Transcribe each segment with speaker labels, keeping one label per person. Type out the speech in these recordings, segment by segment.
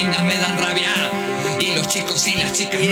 Speaker 1: lindas me dan rabia. Y los chicos y las chicas.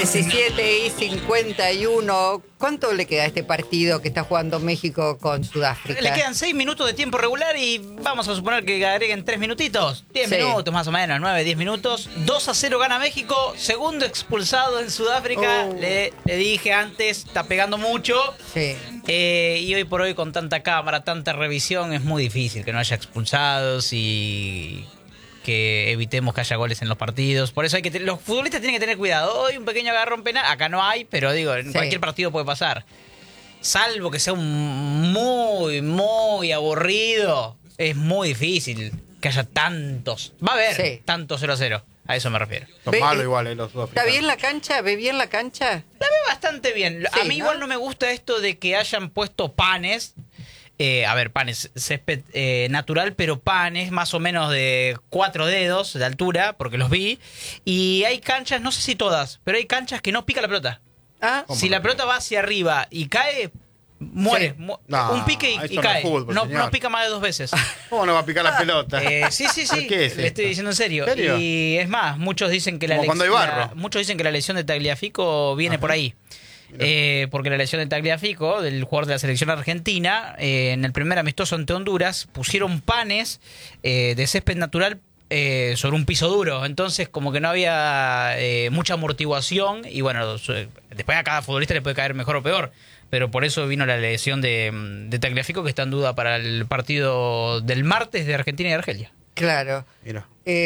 Speaker 2: 17:51. ¿Cuánto le queda a este partido que está jugando México con Sudáfrica?
Speaker 3: Le quedan 6 minutos de tiempo regular y vamos a suponer que agreguen 3 minutitos. 10 minutos más o menos, 9, 10 minutos. 2-0 gana México. Segundo expulsado en Sudáfrica. Le dije antes, está pegando mucho.
Speaker 2: Sí.
Speaker 3: Y hoy por hoy con tanta cámara, tanta revisión, es muy difícil que no haya expulsados y que evitemos que haya goles en los partidos. Por eso hay que los futbolistas tienen que tener cuidado. Hoy un pequeño agarrón penal, acá no hay, pero digo, en cualquier partido puede pasar. Salvo que sea un muy aburrido, es muy difícil que haya tantos. Va a haber tantos 0-0. A eso me refiero.
Speaker 4: Son malos igual, los sudafricanos.
Speaker 2: ¿Está bien la cancha? ¿Ve bien la cancha?
Speaker 3: La veo bastante bien.
Speaker 2: Sí,
Speaker 3: a mí igual no me gusta esto de que hayan puesto panes. Panes, césped natural, pero panes más o menos de 4 dedos de altura, porque los vi. Y hay canchas, no sé si todas, pero hay canchas que no pica la pelota. Si la pelota va hacia arriba y cae, muere.
Speaker 4: No,
Speaker 3: un pique y cae.
Speaker 4: Fútbol,
Speaker 3: no pica más de 2 veces.
Speaker 4: ¿Cómo no va a picar la pelota?
Speaker 3: Sí.
Speaker 4: ¿Qué es
Speaker 3: Le estoy diciendo en serio. Y es más, muchos dicen que
Speaker 4: cuando hay barro.
Speaker 3: muchos dicen que la lesión de Tagliafico viene por ahí. Porque la lesión de Tagliafico, del jugador de la selección argentina, en el primer amistoso ante Honduras, pusieron panes de césped natural sobre un piso duro. Entonces, como que no había mucha amortiguación. Y bueno, después a cada futbolista le puede caer mejor o peor. Pero por eso vino la lesión de Tagliafico, que está en duda para el partido del martes de Argentina y Argelia.
Speaker 2: Claro.
Speaker 4: Mira.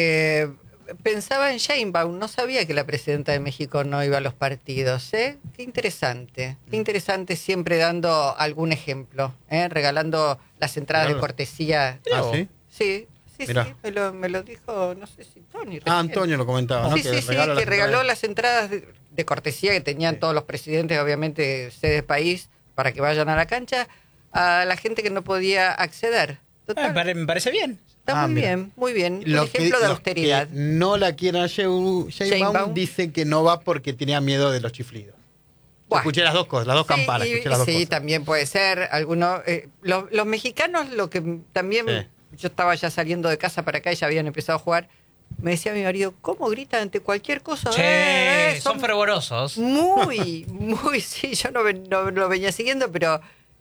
Speaker 2: Pensaba en Sheinbaum, no sabía que la presidenta de México no iba a los partidos, ¿eh? Qué interesante siempre dando algún ejemplo, regalando las entradas de cortesía.
Speaker 4: ¿Sí?
Speaker 2: Sí, me lo dijo, no sé si Tony.
Speaker 4: Antonio lo comentaba, ¿no?
Speaker 2: Sí, que regaló las entradas de cortesía que tenían todos los presidentes, obviamente, sede país, para que vayan a la cancha, a la gente que no podía acceder.
Speaker 3: Me parece bien.
Speaker 2: Está muy bien. Un ejemplo de austeridad.
Speaker 4: Que no la quiera Sheinbaum dice que no va porque tenía miedo de los chiflidos. Escuché las dos cosas, las dos campanas.
Speaker 2: Sí, también puede ser. Los mexicanos, lo que también... Yo estaba ya saliendo de casa para acá y ya habían empezado a jugar. Me decía mi marido, ¿cómo gritan ante cualquier cosa?
Speaker 3: Son fervorosos.
Speaker 2: Muy, sí, yo no lo venía siguiendo, pero...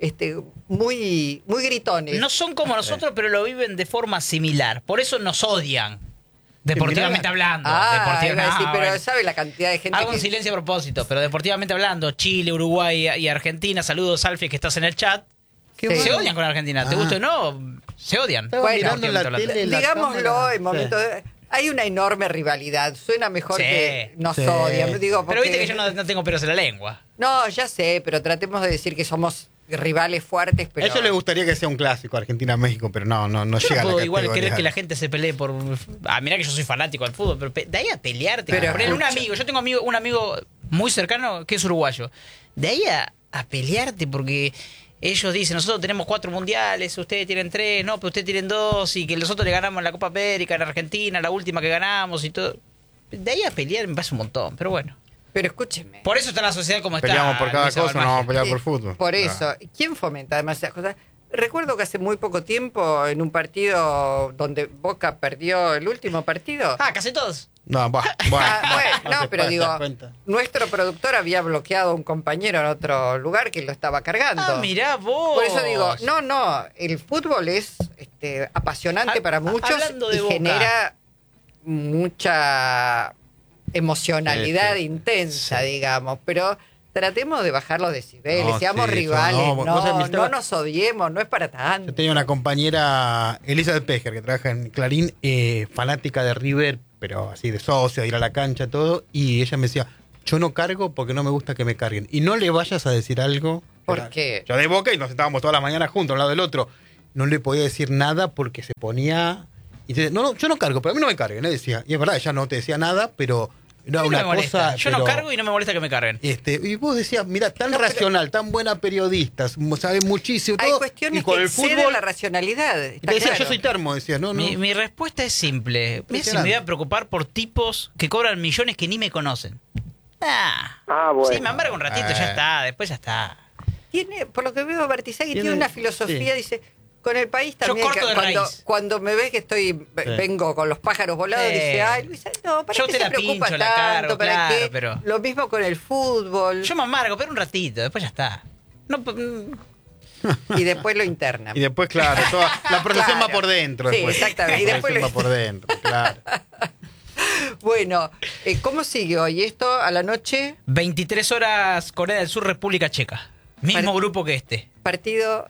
Speaker 2: muy gritones.
Speaker 3: No son como nosotros, pero lo viven de forma similar. Por eso nos odian. Deportivamente hablando.
Speaker 2: Pero ¿sabe la cantidad de gente
Speaker 3: hago un silencio a propósito, pero deportivamente hablando, Chile, Uruguay y Argentina, saludos Alfie que estás en el chat. Se odian con Argentina, ¿te gusta o no? Se odian.
Speaker 2: Bueno, digámoslo en momentos hay una enorme rivalidad. Suena mejor que nos odian.
Speaker 3: Pero viste que yo no tengo pelos en la lengua.
Speaker 2: No, ya sé, pero tratemos de decir que somos rivales fuertes, pero...
Speaker 4: A ellos les gustaría que sea un clásico Argentina-México, pero no llega a la categoría.
Speaker 3: Igual querer que la gente se pelee por... mirá que yo soy fanático del fútbol, pero de ahí a pelearte. Pero un amigo, yo tengo un amigo muy cercano que es uruguayo. De ahí a pelearte porque... Ellos dicen, nosotros tenemos 4 mundiales, ustedes tienen 3, no, pero ustedes tienen 2, y que nosotros le ganamos en la Copa América, en Argentina, la última que ganamos y todo. De ahí a pelear me pasa un montón, pero bueno.
Speaker 2: Pero escúcheme.
Speaker 3: Por eso está la sociedad como está.
Speaker 4: Peleamos por cada cosa, no vamos a pelear por fútbol.
Speaker 2: Por eso. ¿Quién fomenta además esas cosas? Recuerdo que hace muy poco tiempo, en un partido donde Boca perdió el último partido...
Speaker 3: casi todos.
Speaker 2: Pero digo, nuestro productor había bloqueado a un compañero en otro lugar que lo estaba cargando.
Speaker 3: Mirá vos.
Speaker 2: Por eso digo, el fútbol es apasionante para muchos y
Speaker 3: Boca,
Speaker 2: genera mucha emocionalidad intensa, digamos, pero tratemos de bajar los decibeles, seamos rivales, no nos odiemos, no es para tanto.
Speaker 4: Yo tenía una compañera, Elizabeth Pejer, que trabaja en Clarín, fanática de River, pero así de socia, de ir a la cancha, todo, y ella me decía, yo no cargo porque no me gusta que me carguen. Y no le vayas a decir algo.
Speaker 2: ¿Por qué?
Speaker 4: Yo de Boca y nos sentábamos toda la mañana juntos, a un lado del otro. No le podía decir nada porque se ponía... Y dice, no, yo no cargo, pero a mí no me carguen, decía. Y es verdad, ella no te decía nada, pero... Era una cosa,
Speaker 3: yo no cargo y no me molesta que me carguen.
Speaker 4: Y vos decías, mira, tan racional, tan buena periodista, sabe muchísimo todo.
Speaker 2: Hay cuestiones
Speaker 4: y con
Speaker 2: que
Speaker 4: el fútbol,
Speaker 2: exceden la racionalidad.
Speaker 4: Te decía, yo soy termo, decía, no.
Speaker 3: Mi respuesta es simple. Me voy a preocupar por tipos que cobran millones que ni me conocen.
Speaker 5: Bueno.
Speaker 3: Sí, me embargo un ratito, ya está, después ya está.
Speaker 2: Por lo que veo, Bartizagui tiene una filosofía, dice, Con el país
Speaker 3: Yo
Speaker 2: también,
Speaker 3: corto de raíz.
Speaker 2: cuando me ve que vengo con los pájaros volados, dice, ay, Luisa, no, ¿para
Speaker 3: Yo
Speaker 2: qué
Speaker 3: te
Speaker 2: se
Speaker 3: la
Speaker 2: preocupa
Speaker 3: pincho,
Speaker 2: tanto?
Speaker 3: la cargo,
Speaker 2: ¿Para
Speaker 3: claro,
Speaker 2: qué?
Speaker 3: pero-
Speaker 2: Lo mismo con el fútbol.
Speaker 3: Yo me amargo, pero un ratito, después ya está. No,
Speaker 2: Y después lo interna.
Speaker 4: Y después, claro, la procesión
Speaker 2: Claro.
Speaker 4: va por dentro.
Speaker 2: Sí,
Speaker 4: Después.
Speaker 2: exactamente. Y
Speaker 4: La
Speaker 2: después
Speaker 4: procesión va por dentro, claro.
Speaker 2: Bueno, ¿cómo sigue hoy? ¿Esto a la noche?
Speaker 3: 23 horas Corea del Sur, República Checa. Mismo
Speaker 2: Pare-
Speaker 3: grupo que este.
Speaker 2: Partido.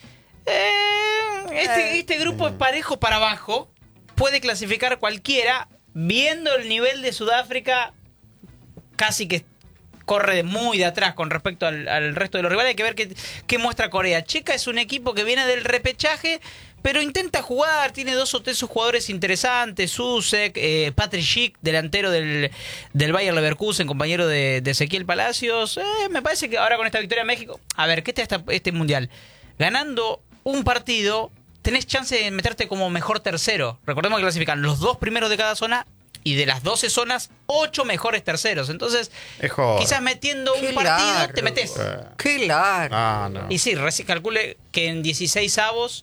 Speaker 3: Este grupo es parejo para abajo. Puede clasificar cualquiera. Viendo el nivel de Sudáfrica, casi que corre muy de atrás con respecto al resto de los rivales. Hay que ver qué muestra Corea. Checa es un equipo que viene del repechaje, pero intenta jugar. Tiene 2 o 3 jugadores interesantes. Susek, Patrick Schick, delantero del Bayer Leverkusen, compañero de Ezequiel Palacios. Me parece que ahora con esta victoria en México... A ver, ¿qué te da este mundial? Ganando un partido, tenés chance de meterte como mejor tercero. Recordemos que clasifican los 2 primeros de cada zona y de las 12 zonas, 8 mejores terceros. Entonces,
Speaker 4: Es joda.
Speaker 3: quizás metiendo
Speaker 2: Qué
Speaker 3: un partido
Speaker 2: largo.
Speaker 3: te metes.
Speaker 2: Qué largo.
Speaker 4: Ah, no.
Speaker 3: Y sí, calcule que en 16avos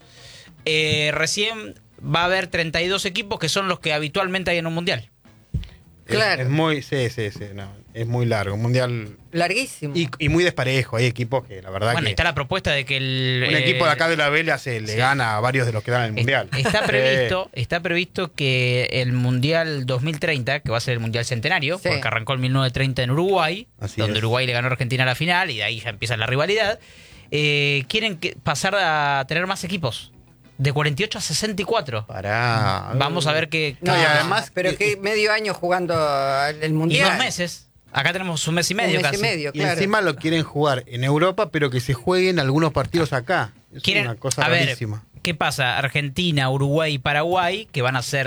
Speaker 3: recién va a haber 32 equipos que son los que habitualmente hay en un mundial.
Speaker 2: Claro.
Speaker 4: Es muy, sí, no, es muy largo, un mundial
Speaker 2: Larguísimo.
Speaker 4: y muy desparejo. Hay equipos que la verdad
Speaker 3: Bueno,
Speaker 4: que
Speaker 3: está la propuesta de que
Speaker 4: un equipo de acá de la B le gana a varios de los que dan el mundial.
Speaker 3: Está previsto que el Mundial 2030, que va a ser el Mundial Centenario,
Speaker 2: Sí.
Speaker 3: porque arrancó en 1930 en Uruguay,
Speaker 4: Así
Speaker 3: donde
Speaker 4: es.
Speaker 3: Uruguay le ganó a Argentina a la final y de ahí ya empieza la rivalidad, quieren pasar a tener más equipos, de 48 a 64.
Speaker 4: Pará.
Speaker 3: Vamos a ver qué...
Speaker 2: No,
Speaker 4: y además
Speaker 2: pero
Speaker 4: que-
Speaker 2: que medio año jugando el
Speaker 3: Y
Speaker 2: mundial.
Speaker 3: 2 meses. Acá tenemos un mes y medio
Speaker 2: Un mes
Speaker 3: casi.
Speaker 2: y medio,
Speaker 4: Y
Speaker 2: claro.
Speaker 4: encima lo quieren jugar en Europa, pero que se jueguen algunos partidos acá. Es
Speaker 3: Quieren-
Speaker 4: una cosa
Speaker 3: a ver,
Speaker 4: rarísima.
Speaker 3: ¿qué pasa? Argentina, Uruguay y Paraguay, que van a ser,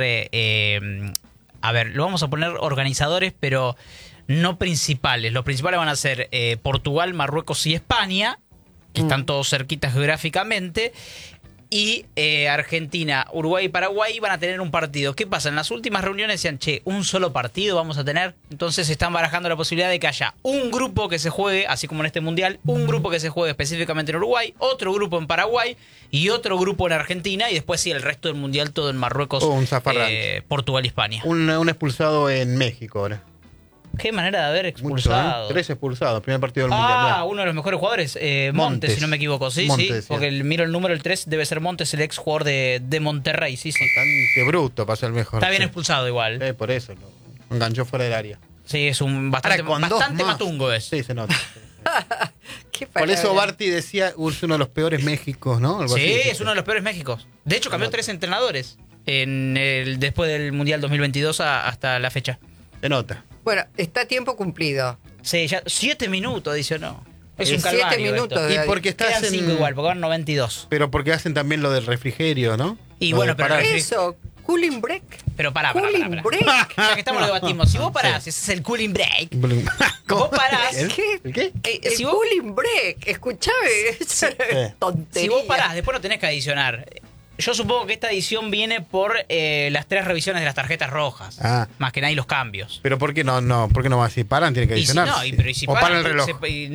Speaker 3: a ver, lo vamos a poner organizadores, pero no principales. Los principales van a ser Portugal, Marruecos y España, que están todos cerquitas geográficamente. Y Argentina, Uruguay y Paraguay van a tener un partido. ¿Qué pasa? En las últimas reuniones decían, che, un solo partido vamos a tener. Entonces están barajando la posibilidad de que haya un grupo que se juegue, así como en este mundial, un grupo que se juegue específicamente en Uruguay, otro grupo en Paraguay y otro grupo en Argentina. Y después sí, el resto del mundial todo en Marruecos,
Speaker 4: Un zafarrancho.
Speaker 3: Portugal y España.
Speaker 4: Un expulsado en México ahora.
Speaker 3: Qué manera de haber
Speaker 4: Mucho,
Speaker 3: expulsado.
Speaker 4: 3 expulsados, primer partido del mundial. ya.
Speaker 3: Uno de los mejores jugadores, Montes, si no me equivoco. Sí,
Speaker 4: Montes,
Speaker 3: sí, porque miro el número, el 3 debe ser Montes, el ex jugador de Monterrey. Sí, sí.
Speaker 4: Bastante bruto para ser el mejor.
Speaker 3: Está bien
Speaker 4: sí.
Speaker 3: expulsado igual.
Speaker 4: Por eso, lo enganchó fuera del área.
Speaker 3: Sí, es un
Speaker 4: Ahora, con dos
Speaker 3: bastante
Speaker 4: más.
Speaker 3: matungo es.
Speaker 4: Sí, se nota.
Speaker 2: Qué
Speaker 4: Por eso
Speaker 2: palabra.
Speaker 4: Barty decía, es uno de los peores Méxicos, ¿no? Algo
Speaker 3: Sí,
Speaker 4: así.
Speaker 3: es uno de los peores Méxicos. De hecho, cambió 3 entrenadores después del Mundial 2022 hasta la fecha.
Speaker 4: Se nota.
Speaker 2: Bueno, está tiempo cumplido.
Speaker 3: Sí, ya 7 minutos, dice no. Es un
Speaker 2: 7
Speaker 3: calvario
Speaker 2: minutos.
Speaker 3: esto.
Speaker 4: Y porque
Speaker 3: Quedan
Speaker 4: estás
Speaker 3: 5 igual, porque van 92.
Speaker 4: Pero porque hacen también lo del refrigerio, ¿no?
Speaker 3: Y
Speaker 4: Lo
Speaker 3: bueno,
Speaker 4: de
Speaker 3: pero
Speaker 4: parar.
Speaker 2: Eso, cooling break.
Speaker 3: Pero pará.
Speaker 2: Cooling break.
Speaker 3: Ya que estamos lo debatimos. Si vos parás, ese es el cooling break. Vos parás.
Speaker 2: ¿Qué?
Speaker 4: ¿El qué?
Speaker 2: El
Speaker 3: Si vos-
Speaker 2: cooling break. Escuchame. Tontería.
Speaker 3: Si vos parás, después no tenés que adicionar. Yo supongo que esta edición viene por las 3 revisiones de las tarjetas rojas.
Speaker 4: Ah.
Speaker 3: Más que nada y los cambios.
Speaker 4: Pero ¿por qué no? ¿Por qué no va? Si paran, tienen que
Speaker 3: Y si
Speaker 4: adicionar.
Speaker 3: no, pero y si
Speaker 4: o para el reloj.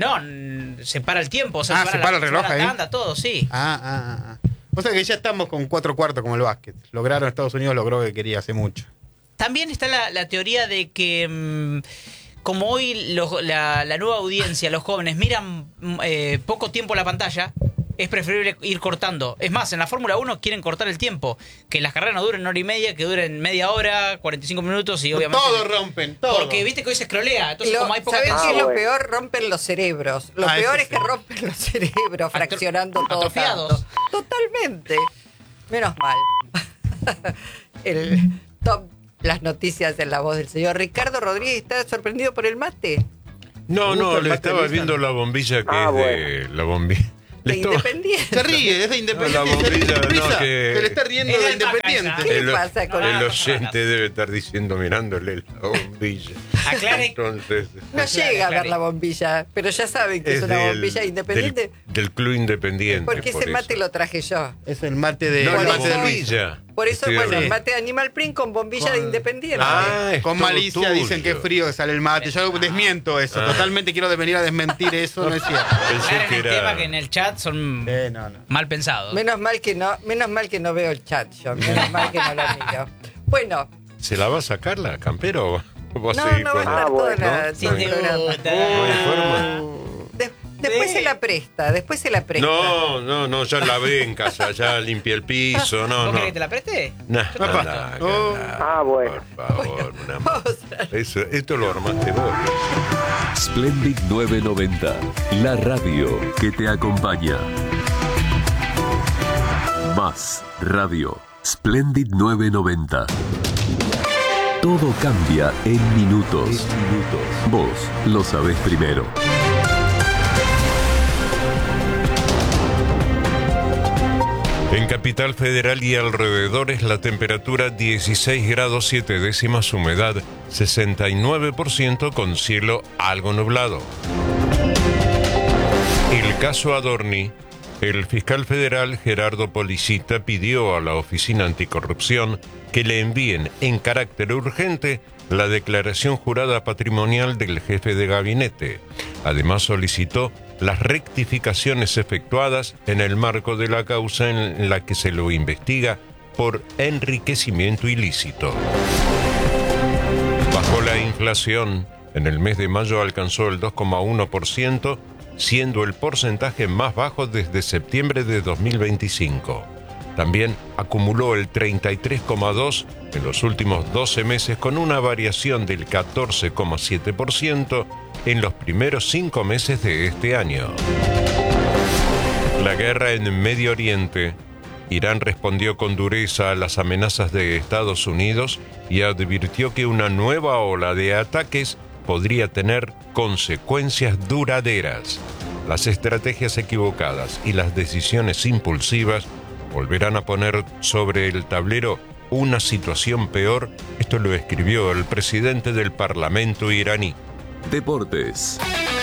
Speaker 3: Se para el tiempo, o sea,
Speaker 4: Ah, se para el reloj
Speaker 3: la
Speaker 4: ahí.
Speaker 3: tanda, todo, sí.
Speaker 4: Ah. O sea que ya estamos con 4 cuartos como el básquet. Lograron, Estados Unidos logró que quería hace mucho.
Speaker 3: También está la teoría de que como hoy la nueva audiencia, los jóvenes, miran poco tiempo la pantalla, es preferible ir cortando. Es más, en la Fórmula 1 quieren cortar el tiempo. Que las carreras no duren 1 hora y media, que duren media hora, 45 minutos y obviamente...
Speaker 4: Todo rompen, todo.
Speaker 3: Porque viste que hoy se escrolea, entonces como hay poca
Speaker 2: ¿Sabés qué es
Speaker 3: atención...
Speaker 2: lo peor? Rompen los cerebros. Lo
Speaker 4: Ah,
Speaker 2: peor
Speaker 4: eso
Speaker 2: es que
Speaker 4: sí.
Speaker 2: rompen los cerebros, fraccionando todo
Speaker 3: atrofiados.
Speaker 2: tanto. Totalmente. Menos mal. El top, las noticias en la voz del señor Ricardo Rodríguez. ¿Está sorprendido por el mate?
Speaker 6: No,
Speaker 4: ¿Te gusta
Speaker 6: no,
Speaker 4: el
Speaker 6: le
Speaker 4: mate
Speaker 6: estaba
Speaker 4: Nissan?
Speaker 6: viendo la bombilla que
Speaker 5: Ah,
Speaker 6: es
Speaker 5: bueno.
Speaker 6: de la bombilla.
Speaker 2: De Independiente.
Speaker 4: Se ríe, es de Independiente.
Speaker 6: No, la bombilla, no,
Speaker 4: Risa,
Speaker 6: que-
Speaker 4: le está riendo
Speaker 3: Es
Speaker 4: de
Speaker 3: de Alpaca
Speaker 4: Independiente.
Speaker 2: ¿Qué
Speaker 6: El,
Speaker 2: le pasa con
Speaker 6: el
Speaker 3: eso?
Speaker 6: oyente debe estar diciendo mirándole la bombilla.
Speaker 3: Aclare,
Speaker 6: Entonces,
Speaker 2: No llega a ver
Speaker 3: claro.
Speaker 2: la bombilla, pero ya saben que es
Speaker 6: es
Speaker 2: una
Speaker 6: del-
Speaker 2: bombilla independiente.
Speaker 6: del Club Independiente.
Speaker 2: Porque ese mate lo traje yo.
Speaker 4: Es el mate de...
Speaker 6: No,
Speaker 4: el
Speaker 6: la
Speaker 4: mate de Luis.
Speaker 6: bombilla.
Speaker 2: Por eso,
Speaker 6: Estoy
Speaker 2: bueno,
Speaker 6: hablando.
Speaker 2: el mate de Animal Print con bombilla de Independiente.
Speaker 6: Es
Speaker 4: Con
Speaker 6: todo
Speaker 4: malicia
Speaker 6: tuyo.
Speaker 4: dicen que es frío que sale el mate. Yo desmiento eso. Totalmente quiero venir a desmentir eso. No es cierto.
Speaker 6: Pensé
Speaker 3: Claro,
Speaker 6: que
Speaker 3: en el
Speaker 6: era...
Speaker 3: tema que en el chat son
Speaker 4: No.
Speaker 3: mal pensados.
Speaker 2: Menos mal que no veo el chat yo. Menos mal que no lo miro. Bueno,
Speaker 6: ¿Se la va a sacar la Campero? ¿Vos
Speaker 2: no
Speaker 6: seguís
Speaker 2: va a
Speaker 6: con-
Speaker 2: estar toda
Speaker 5: bueno.
Speaker 2: la...
Speaker 3: Sin
Speaker 2: todo el programa.
Speaker 6: No hay forma.
Speaker 2: Después se la presta,
Speaker 6: No, ya lavé en casa, ya limpié el piso, no,
Speaker 3: ¿Vos
Speaker 6: no.
Speaker 3: querés que te la preste?
Speaker 6: Nah,
Speaker 5: bueno.
Speaker 6: Por favor, una más. Esto lo armaste vos.
Speaker 7: Splendid 990, la radio que te acompaña. Más radio. Splendid 990. Todo cambia en minutos. Vos lo sabés primero.
Speaker 6: En Capital Federal y alrededores la temperatura 16 grados 7 décimas, humedad 69% con cielo algo nublado. El caso Adorni, el fiscal federal Gerardo Policita pidió a la Oficina Anticorrupción que le envíen en carácter urgente la declaración jurada patrimonial del jefe de gabinete. Además solicitó las rectificaciones efectuadas en el marco de la causa en la que se lo investiga por enriquecimiento ilícito. Bajó la inflación. En el mes de mayo alcanzó el 2,1%, siendo el porcentaje más bajo desde septiembre de 2025. También acumuló el 33,2% en los últimos 12 meses, con una variación del 14,7% en los primeros 5 meses de este año. La guerra en Medio Oriente. Irán respondió con dureza a las amenazas de Estados Unidos y advirtió que una nueva ola de ataques podría tener consecuencias duraderas. Las estrategias equivocadas y las decisiones impulsivas volverán a poner sobre el tablero una situación peor. Esto lo escribió el presidente del Parlamento iraní.
Speaker 7: Deportes.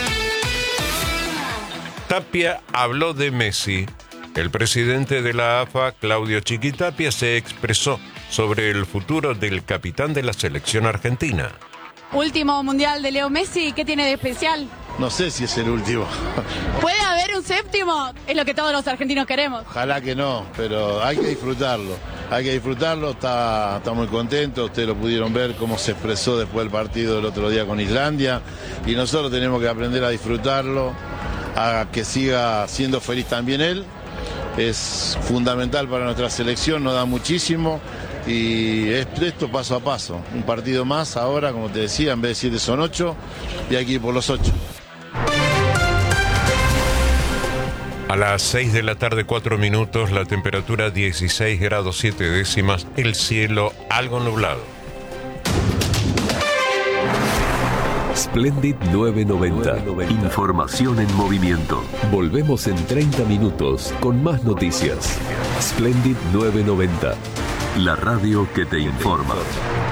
Speaker 6: Tapia habló de Messi. El presidente de la AFA, Claudio Chiquitapia, se expresó sobre el futuro del capitán de la selección argentina.
Speaker 8: Último mundial de Leo Messi, ¿qué tiene de especial?
Speaker 9: No sé si es el último.
Speaker 8: ¿Puede haber un séptimo? Es lo que todos los argentinos queremos.
Speaker 9: Ojalá que no, pero hay que disfrutarlo. Hay que disfrutarlo, está muy contento. Ustedes lo pudieron ver cómo se expresó después del partido del otro día con Islandia. Y nosotros tenemos que aprender a disfrutarlo, a que siga siendo feliz también él. Es fundamental para nuestra selección, nos da muchísimo. Y esto paso a paso. Un partido más ahora, como te decía, en vez de 7 son 8 y hay que ir por los 8.
Speaker 6: A las 6 de la tarde, 4 minutos, la temperatura 16 grados 7 décimas, el cielo algo nublado.
Speaker 7: Splendid 990. Información en movimiento. Volvemos en 30 minutos con más noticias. Splendid 990. La radio que te informa.